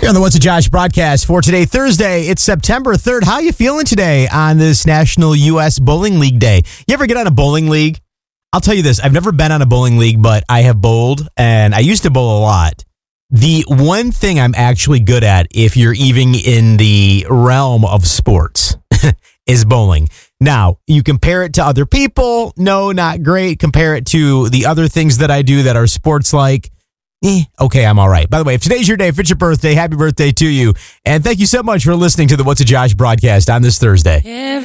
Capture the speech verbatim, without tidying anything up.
Here on the What's a Josh broadcast for today, Thursday, it's September third. How you feeling today on this National U S Bowling League Day? You ever get on a bowling league? I'll tell you this, I've never been on a bowling league, but I have bowled, and I used to bowl a lot. The one thing I'm actually good at, if you're even in the realm of sports, is bowling. Now, you compare it to other people, no, not great. Compare it to the other things that I do that are sports-like. Eh, okay, I'm all right. By the way, if today's your day, if it's your birthday, happy birthday to you. And thank you so much for listening to the What's a Josh broadcast on this Thursday.